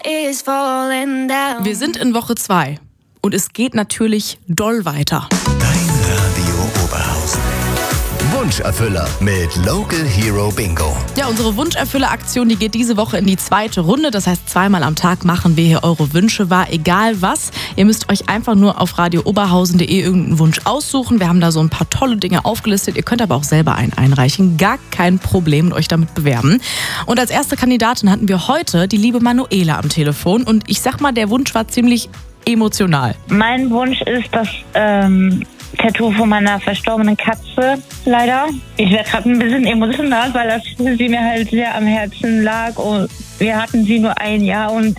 Wir sind in Woche 2 und es geht natürlich doll weiter. Dein Radio Oberhausen. Wunscherfüller mit Local Hero Bingo. Ja, unsere Wunscherfüller-Aktion, die geht diese Woche in die 2. Runde. Das heißt, 2-mal am Tag machen wir hier eure Wünsche wahr, egal was. Ihr müsst euch einfach nur auf radiooberhausen.de irgendeinen Wunsch aussuchen. Wir haben da so ein paar tolle Dinge aufgelistet. Ihr könnt aber auch selber einen einreichen. Gar kein Problem und euch damit bewerben. Und als erste Kandidatin hatten wir heute die liebe Manuela am Telefon. Und ich sag mal, der Wunsch war ziemlich emotional. Mein Wunsch ist das Tattoo von meiner verstorbenen Katze, leider. Ich werde gerade ein bisschen emotional, weil das sie mir halt sehr am Herzen lag und wir hatten sie nur ein Jahr und